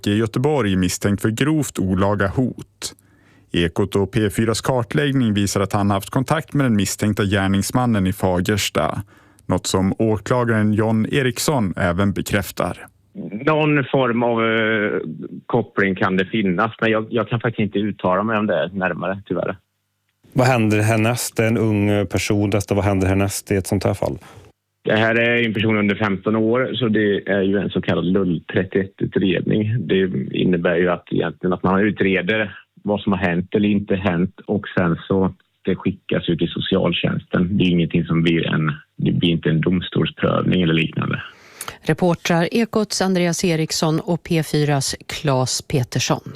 i Göteborg misstänkt för grovt olaga hot. Ekot och P4s kartläggning visar att han haft kontakt med den misstänkta gärningsmannen i Fagersta. Något som åklagaren John Eriksson även bekräftar. Någon form av koppling kan det finnas, men jag kan faktiskt inte uttala mig om det närmare, tyvärr. Vad händer härnäst? Det är en ung person. Vad händer härnäst i ett sånt här fall? Det här är en person under 15 år, så det är ju en så kallad LULL 31-utredning. Det innebär ju att egentligen att man utreder vad som har hänt eller inte hänt, och sen så det skickas ut i socialtjänsten. Det är ingenting som det blir inte en domstolsprövning eller liknande. Reportrar Ekots Andreas Eriksson och P4s Claes Petersson.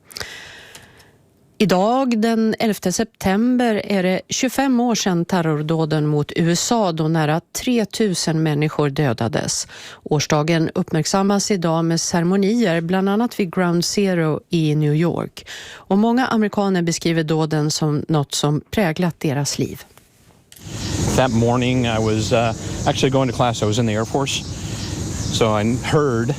Idag den 11 september är det 25 år sedan terrordåden mot USA då nära 3000 människor dödades. Årsdagen uppmärksammas idag med ceremonier bland annat vid Ground Zero i New York. Och många amerikaner beskriver dåden som något som präglat deras liv. That morning I was actually going to class. I was in the Air Force. So I heard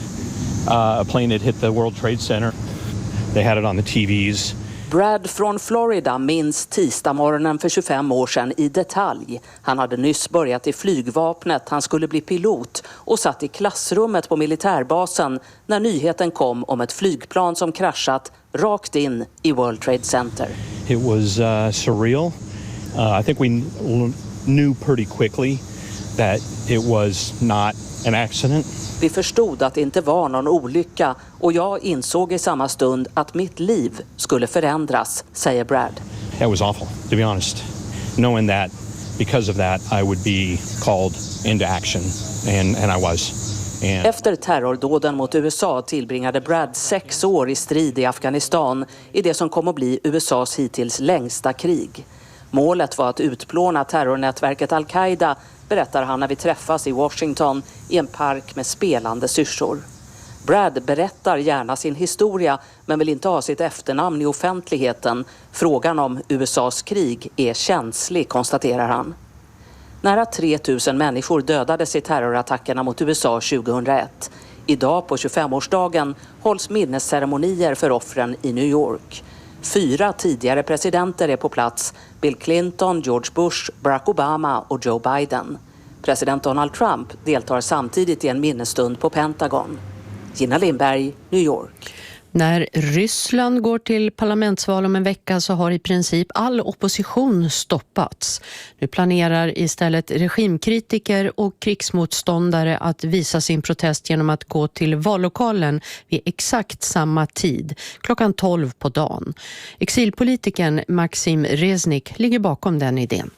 a plane had hit the World Trade Center. They had it on the TVs. Brad från Florida minns tisdagsmorgonen för 25 år sedan i detalj. Han hade nyss börjat i flygvapnet, han skulle bli pilot och satt i klassrummet på militärbasen när nyheten kom om ett flygplan som kraschat rakt in i World Trade Center. It was surreal. I think we knew pretty quickly that it was not an accident. Vi förstod att det inte var någon olycka och jag insåg i samma stund att mitt liv skulle förändras, säger Brad. It was awful, to be honest. Knowing that because of that I would be called into action, and I was. Efter terrordåden mot USA tillbringade Brad 6 år i strid i Afghanistan i det som kom att bli USAs hittills längsta krig. Målet var att utplåna terrornätverket Al-Qaida, berättar han när vi träffas i Washington i en park med spelande syrsor. Brad berättar gärna sin historia men vill inte ha sitt efternamn i offentligheten. Frågan om USAs krig är känslig, konstaterar han. Nära 3000 människor dödades i terrorattackerna mot USA 2001. Idag på 25-årsdagen hålls minnesceremonier för offren i New York. 4 tidigare presidenter är på plats: Bill Clinton, George Bush, Barack Obama och Joe Biden. President Donald Trump deltar samtidigt i en minnesstund på Pentagon. Gina Lindberg, New York. När Ryssland går till parlamentsval om en vecka så har i princip all opposition stoppats. Nu planerar istället regimkritiker och krigsmotståndare att visa sin protest genom att gå till vallokalen vid exakt samma tid, klockan 12 på dagen. Exilpolitikern Maxim Reznik ligger bakom den idén.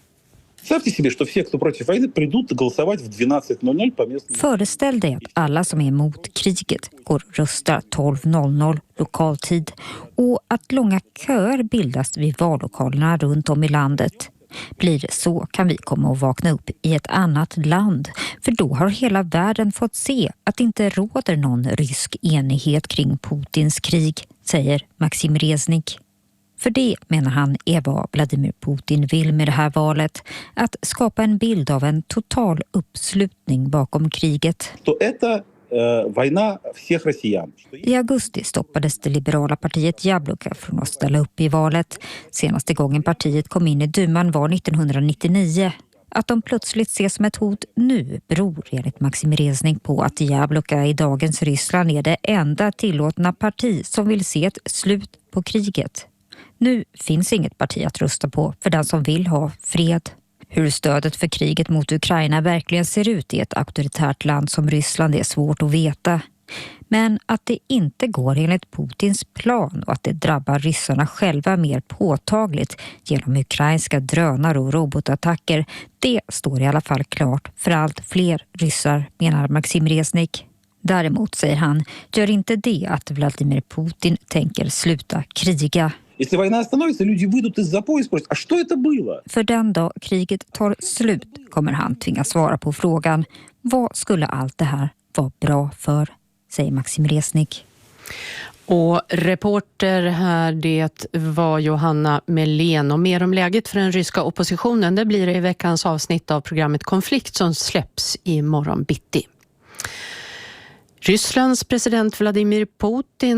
Föreställ dig att alla som är emot kriget går och röstar 12.00 lokaltid och att långa köer bildas vid vallokalerna runt om i landet. Blir det så kan vi komma att vakna upp i ett annat land, för då har hela världen fått se att det inte råder någon rysk enighet kring Putins krig, säger Maxim Reznik. För det, menar han, är vad Vladimir Putin vill med det här valet. Att skapa en bild av en total uppslutning bakom kriget. I augusti stoppades det liberala partiet Jabloka från att ställa upp i valet. Senaste gången partiet kom in i Duman var 1999. Att de plötsligt ses som ett hot nu beror enligt Maxim Reznik på att Jabloka i dagens Ryssland är det enda tillåtna parti som vill se ett slut på kriget. Nu finns inget parti att rösta på för den som vill ha fred. Hur stödet för kriget mot Ukraina verkligen ser ut i ett auktoritärt land som Ryssland är svårt att veta. Men att det inte går enligt Putins plan och att det drabbar ryssarna själva mer påtagligt genom ukrainska drönare och robotattacker, det står i alla fall klart för allt fler ryssar, menar Maxim Reznik. Däremot, säger han, gör inte det att Vladimir Putin tänker sluta kriga. För den dag kriget tar slut kommer han tvingas svara på frågan: vad skulle allt det här vara bra för, säger Maxim Reznik. Och reporter här, det var Johanna Melén. Och mer om läget för den ryska oppositionen, det blir det i veckans avsnitt av programmet Konflikt som släpps i morgon bitti. Rysslands president Vladimir Putin